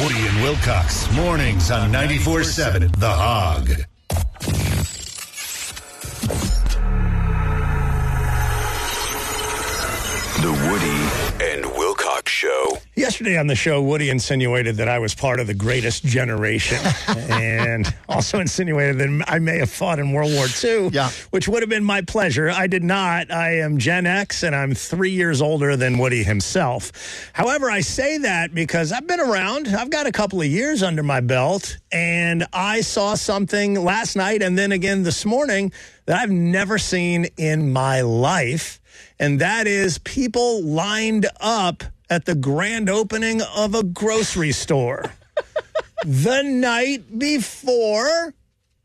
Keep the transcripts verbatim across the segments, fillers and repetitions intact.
Woody and Wilcox, mornings on ninety-four seven The Hog. The Woody and Wilcox Show. Yesterday on the show, Woody insinuated that I was part of the greatest generation and also insinuated that I may have fought in World War Two, yeah. which would have been my pleasure. I did not. I am Gen X, and I'm three years older than Woody himself. However, I say that because I've been around. I've got a couple of years under my belt, and I saw something last night and then again this morning that I've never seen in my life, and that is people lined up at the grand opening of a grocery store the night before,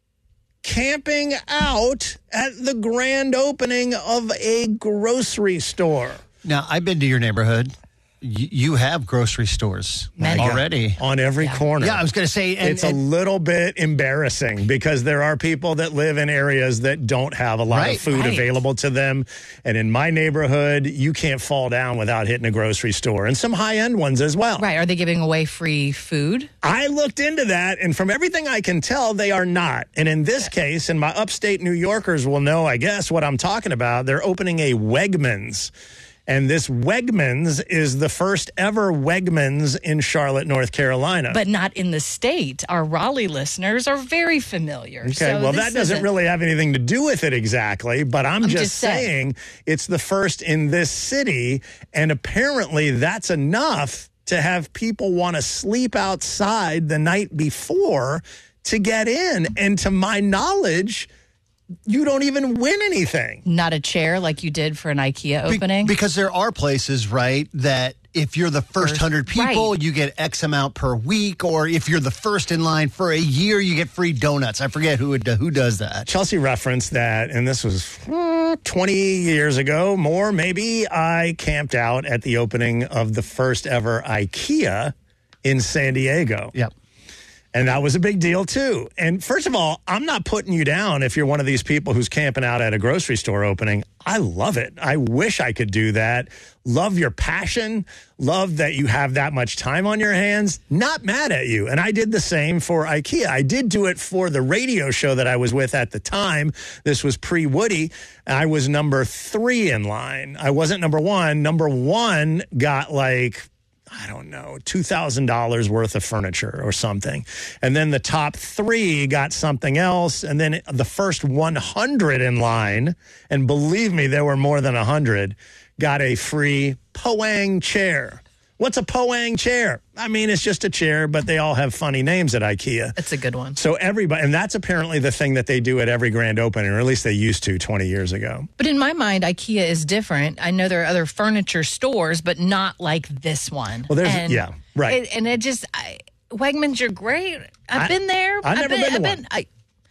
camping out at the grand opening of a grocery store. Now, I've been to your neighborhood. Y- you have grocery stores Many. already. On every Yeah. corner. Yeah, I was going to say. And, it's a and, little bit embarrassing because there are people that live in areas that don't have a lot Right, of food right. available to them. And in my neighborhood, you can't fall down without hitting a grocery store, and some high-end ones as well. Right. Are they giving away free food? I looked into that, and from everything I can tell, they are not. And in this case, and my upstate New Yorkers will know, I guess, what I'm talking about, they're opening a Wegmans. And this Wegmans is the first ever Wegmans in Charlotte, North Carolina. But not in the state. Our Raleigh listeners are very familiar. Okay, so well, this that doesn't isn't- really have anything to do with it exactly, but I'm, I'm just, just saying. saying it's the first in this city, and apparently that's enough to have people want to sleep outside the night before to get in. And to my knowledge, you don't even win anything. Not a chair like you did for an IKEA be- opening? because there are places, right, that if you're the first First- hundred people, right. you get X amount per week, or if you're the first in line for a year, you get free donuts. I forget who it, who does that. Chelsea referenced that, and this was mm, twenty years ago, more maybe. I camped out at the opening of the first ever IKEA in San Diego. Yep. And that was a big deal, too. And first of all, I'm not putting you down if you're one of these people who's camping out at a grocery store opening. I love it. I wish I could do that. Love your passion. Love that you have that much time on your hands. Not mad at you. And I did the same for IKEA. I did do it for the radio show that I was with at the time. This was pre-Woody. I was number three in line. I wasn't number one. Number one got like, I don't know, two thousand dollars worth of furniture or something. And then the top three got something else. And then the first one hundred in line, and believe me, there were more than one hundred, got a free Poang chair. What's a Poang chair? I mean, it's just a chair, but they all have funny names at IKEA. It's a good one. So everybody, and that's apparently the thing that they do at every grand opening, or at least they used to twenty years ago. But in my mind, IKEA is different. I know there are other furniture stores, but not like this one. Well, there's, and yeah, right. It, and it just, I, Wegmans, you're great. I've I- been there. I've never been to I've one. I,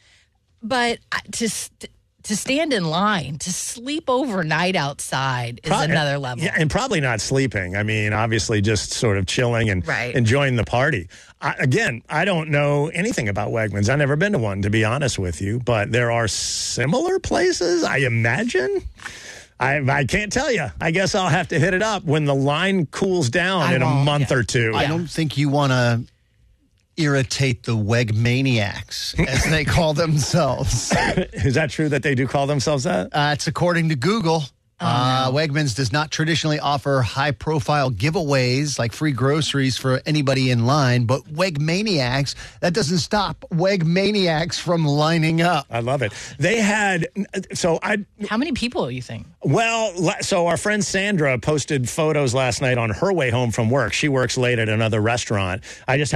but I, to st- to stand in line, to sleep overnight outside is Pro- another level. Yeah, and probably not sleeping. I mean, obviously just sort of chilling and Right. enjoying the party. I, again, I don't know anything about Wegmans. I've never been to one, to be honest with you, but there are similar places, I imagine. I, I can't tell you. I guess I'll have to hit it up when the line cools down I in a won't, month yeah. or two. I don't think you want to irritate the Wegmaniacs, as they call themselves. Is that true that they do call themselves that? Uh, it's according to Google. Uh, Wegmans does not traditionally offer high-profile giveaways like free groceries for anybody in line, but Wegmaniacs, that doesn't stop Wegmaniacs from lining up. I love it. They had, so I, How many people, you think? Well, la- so our friend Sandra posted photos last night on her way home from work. She works late at another restaurant. I just